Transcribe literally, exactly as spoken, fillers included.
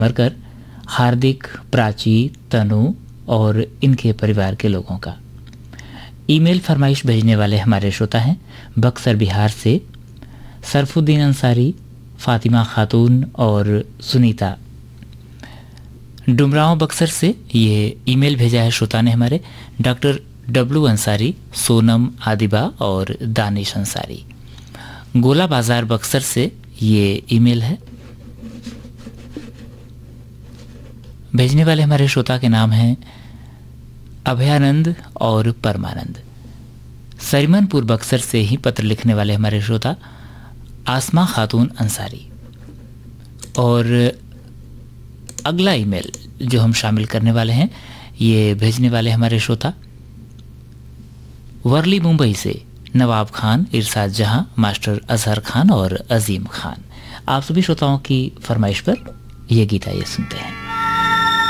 मरकर हार्दिक, प्राची, तनु और इनके परिवार के लोगों का। ईमेल फरमाइश भेजने वाले हमारे श्रोता हैं बक्सर बिहार से सरफुद्दीन अंसारी, फातिमा खातून और सुनीता। डुमरांव बक्सर से ये ईमेल भेजा है श्रोता ने हमारे डॉक्टर डब्लू अंसारी, सोनम, आदिबा और दानिश अंसारी। गोला बाजार बक्सर से ये ईमेल है। भेजने वाले हमारे श्रोता के नाम हैं अभयानंद और परमानंद। सरीमनपुर बक्सर से ही पत्र लिखने वाले हमारे श्रोता आसमा खातून अंसारी। और अगला ईमेल जो हम शामिल करने वाले हैं ये भेजने वाले हमारे श्रोता वर्ली मुंबई से नवाब खान, इरशाद जहां, मास्टर अजहर खान और अजीम खान। आप सभी श्रोताओं की फरमाइश पर यह गीत आइए सुनते हैं।